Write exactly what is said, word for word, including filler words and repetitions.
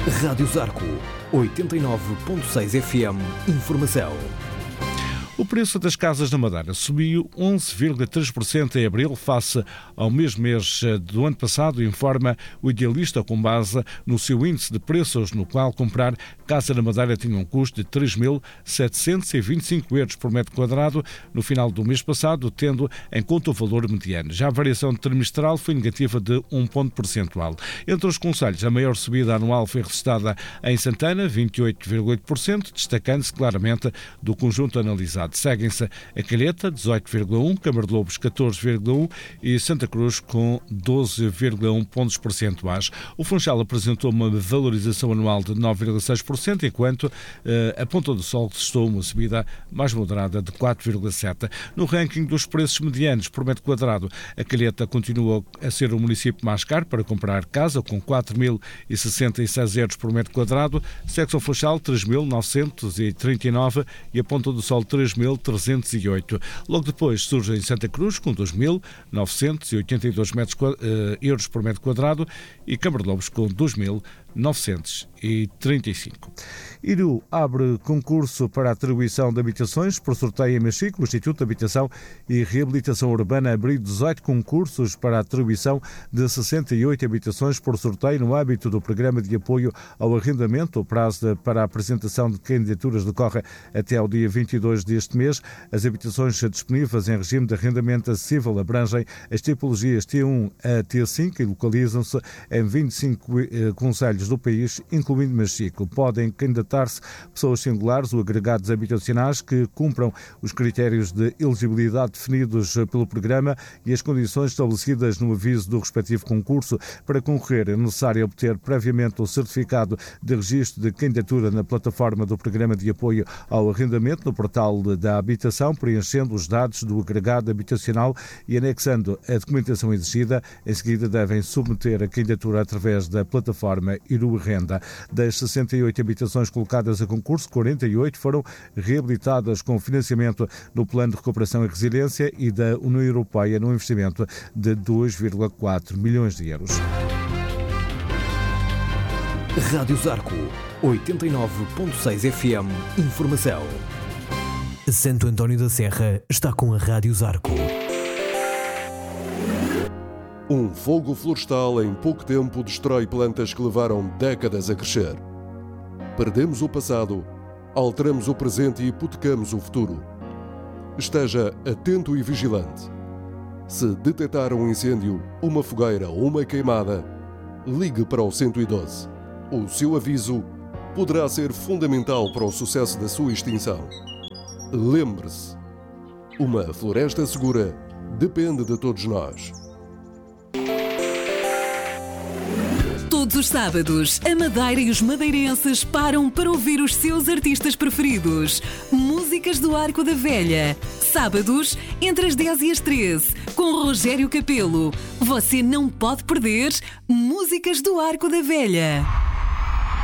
Rádio Zarco, oitenta e nove ponto seis F M. Informação. O preço das casas na Madeira subiu onze vírgula três por cento em abril face ao mesmo mês do ano passado, informa o Idealista, com base no seu índice de preços, no qual comprar casa na Madeira tinha um custo de três mil setecentos e vinte e cinco euros por metro quadrado no final do mês passado, tendo em conta o valor mediano. Já a variação trimestral foi negativa de um ponto percentual. Entre os concelhos, a maior subida anual foi registrada em Santana, vinte e oito vírgula oito por cento, destacando-se claramente do conjunto analisado. Seguem-se a Calheta, dezoito vírgula um por cento, Câmara de Lobos, catorze vírgula um por cento e Santa Cruz com doze vírgula um por cento pontos percentuais. O Funchal apresentou uma valorização anual de nove vírgula seis por cento, enquanto eh, a Ponta do Sol testou uma subida mais moderada de quatro vírgula sete por cento. No ranking dos preços medianos por metro quadrado, a Calheta continua a ser o município mais caro para comprar casa, com quatro mil e sessenta e seis euros por metro quadrado, segue o Funchal três mil novecentos e trinta e nove e a Ponta do Sol três mil trezentos e oito. Logo depois surge em Santa Cruz com dois mil novecentos e oitenta e dois metros, uh, euros por metro quadrado e Câmara de Lobos com dois mil novecentos e trinta e cinco. Iru abre concurso para a atribuição de habitações por sorteio em Machico. O Instituto de Habitação e Reabilitação Urbana abriu dezoito concursos para a atribuição de sessenta e oito habitações por sorteio no âmbito do Programa de Apoio ao Arrendamento. O prazo para a apresentação de candidaturas decorre até ao dia vinte e dois deste mês. As habitações disponíveis em regime de arrendamento acessível abrangem as tipologias T um a T cinco e localizam-se em vinte e cinco eh, concelhos do país, incluindo Machico. Podem candidatar-se pessoas singulares ou agregados habitacionais que cumpram os critérios de elegibilidade definidos pelo programa e as condições estabelecidas no aviso do respectivo concurso. Para concorrer é necessário obter previamente o certificado de registro de candidatura na plataforma do Programa de Apoio ao Arrendamento no portal da Habitação, preenchendo os dados do agregado habitacional e anexando a documentação exigida. Em seguida devem submeter a candidatura através da plataforma Iru Renda. Das sessenta e oito habitações colocadas a concurso, quarenta e oito foram reabilitadas com financiamento do Plano de Recuperação e Resiliência e da União Europeia num investimento de dois vírgula quatro milhões de euros. Rádio Zarco, oitenta e nove ponto seis F M. Informação. Santo António da Serra está com a Rádio Zarco. Um fogo florestal em pouco tempo destrói plantas que levaram décadas a crescer. Perdemos o passado, alteramos o presente e hipotecamos o futuro. Esteja atento e vigilante. Se detectar um incêndio, uma fogueira ou uma queimada, ligue para o cento e doze. O seu aviso poderá ser fundamental para o sucesso da sua extinção. Lembre-se, uma floresta segura depende de todos nós. Todos os sábados, a Madeira e os madeirenses param para ouvir os seus artistas preferidos. Músicas do Arco da Velha. Sábados, entre as dez e as treze, com Rogério Capelo. Você não pode perder Músicas do Arco da Velha.